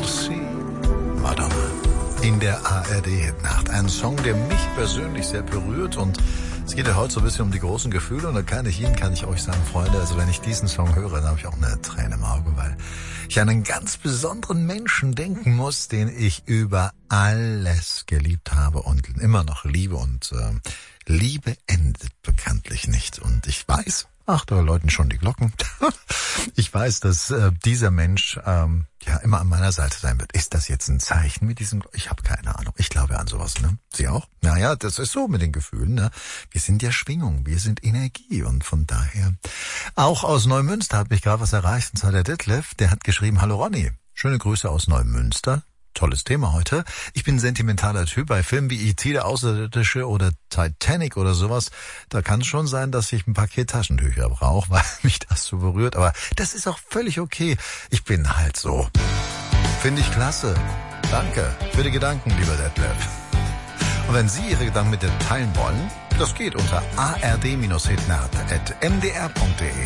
Merci, Madonna. In der ARD-Hitnacht. Ein Song, der mich persönlich sehr berührt, und es geht ja heute so ein bisschen um die großen Gefühle, und da kann ich euch sagen, Freunde, also wenn ich diesen Song höre, dann habe ich auch eine Träne im Auge, weil ich an einen ganz besonderen Menschen denken muss, den ich über alles geliebt habe und immer noch liebe, und Liebe endet bekanntlich nicht, und ich weiß, ach, da läuten schon die Glocken. Ich weiß, dass dieser Mensch immer an meiner Seite sein wird. Ist das jetzt ein Zeichen mit diesem? Ich habe keine Ahnung. Ich glaube an sowas, ne? Sie auch? Naja, das ist so mit den Gefühlen, ne? Wir sind ja Schwingung, wir sind Energie, und von daher. Auch aus Neumünster hat mich gerade was erreicht, und zwar der Detlef, der hat geschrieben: Hallo Ronny, schöne Grüße aus Neumünster. Tolles Thema heute. Ich bin ein sentimentaler Typ. Bei Filmen wie E.T. der Außerirdische oder Titanic oder sowas, da kann es schon sein, dass ich ein Paket Taschentücher brauche, weil mich das so berührt. Aber das ist auch völlig okay. Ich bin halt so. Finde ich klasse. Danke für die Gedanken, lieber Detlef. Und wenn Sie Ihre Gedanken mit dir teilen wollen, das geht unter ard-hitnacht@mdr.de.